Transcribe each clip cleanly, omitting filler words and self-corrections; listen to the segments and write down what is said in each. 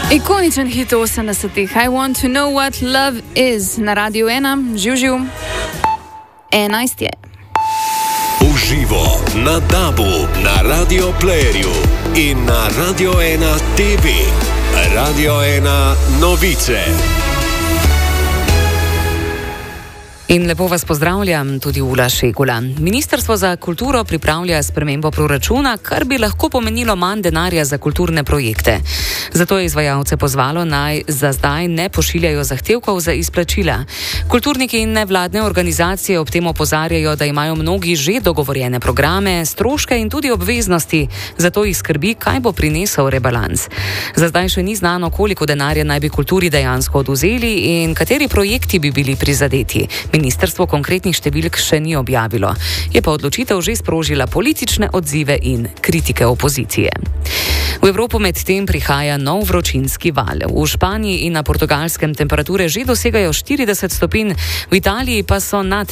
Ikoničen hit 80-ih. I want to know what love is na Radio 1. Živ. 11 je. Uživo na DAB-u, na Radio Playerju in na Radio 1 TV. Radio 1 novice. In lepo vas pozdravljam, tudi Ula Šegula. Ministrstvo za kulturo pripravlja spremembo proračuna, kar bi lahko pomenilo manj denarja za kulturne projekte. Zato je izvajalce pozvalo, naj za zdaj ne pošiljajo zahtevkov za izplačila. Kulturniki in nevladne organizacije ob tem opozarjajo, da imajo mnogi že dogovorjene programe, stroške in tudi obveznosti, zato jih skrbi, kaj bo prinesel rebalans. Za zdaj še ni znano, koliko denarja naj bi kulturi dejansko odvzeli in kateri projekti bi bili prizadeti. Ministrstvo konkretnih številk še ni objavilo, je pa odločitev že sprožila politične odzive in kritike opozicije. V Evropo medtem prihaja nov vročinski val. V Španiji in na Portugalskem temperature že dosegajo 40 stopinj, v Italiji pa so nad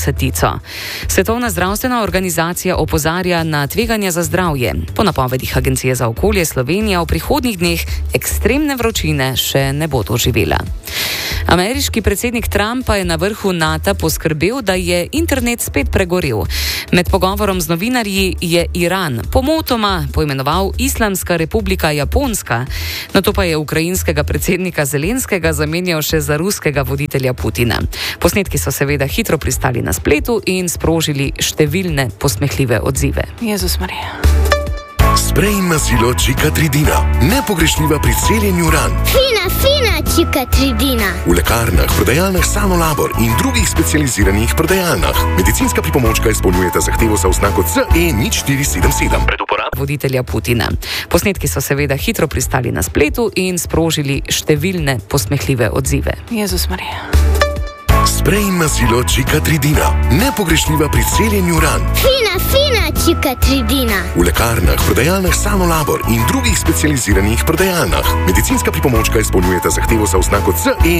30. Svetovna zdravstvena organizacija opozarja na tveganja za zdravje. Po napovedih Agencije za okolje Slovenija v prihodnjih dneh ekstremne vročine še ne bo doživela. Ameriški predsednik Trump pa je na vrhu NATO poskrbel, da je internet spet pregorel. Med pogovorom z novinarji je Iran pomotoma poimenoval Islamska republika Japonska, nato pa je ukrajinskega predsednika Zelenskega zamenjal še za ruskega voditelja Putina. Posnetki so seveda hitro pristali na spletu in sprožili številne posmehljive odzive. Jezus Marija. Sprej mazilo Čikatridina. Nepogrešljiva pri celjenju ran. Fina Čikatridina. V lekarnah, prodajalnah Sanolabor in drugih specializiranih prodajalnah. Medicinska pripomočka izpolnjujeta zahtevo za oznako CE0477. Pred uporabo voditelja Putina. Posnetki so seveda hitro pristali na spletu in sprožili številne posmehljive odzive. Jezus Marija. Sprej mazilo Čikatridina. Nepogrešljiva pri celjenju ran. Fina Čikatridina. V lekarnah, prodajalnah Sanolabor in drugih specializiranih prodajalnah. Medicinska pripomočka izpolnjujeta zahtevo za oznako CE